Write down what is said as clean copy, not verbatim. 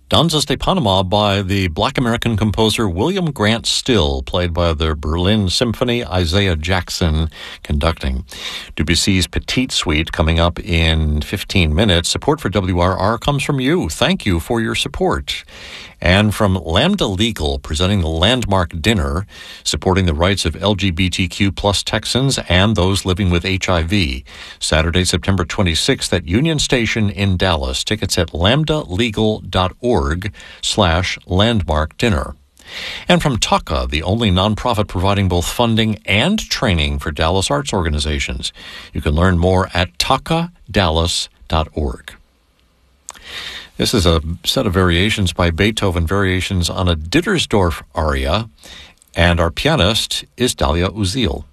Danzas de Panama by the Black American composer William Grant Still, played by the Berlin Symphony, Isaiah Jackson conducting. Debussy's Petite Suite coming up in 15 minutes. Support for WRR comes from you. Thank you for your support. And from Lambda Legal, presenting the Landmark Dinner, supporting the rights of LGBTQ plus Texans and those living with HIV. Saturday, September 26th at Union Station in Dallas. Tickets at lambdalegal.org/landmark dinner. And from TACA, the only nonprofit providing both funding and training for Dallas arts organizations. You can learn more at tacadallas.org. This is a set of variations by Beethoven, variations on a Dittersdorf aria, and our pianist is Dalia Uzil.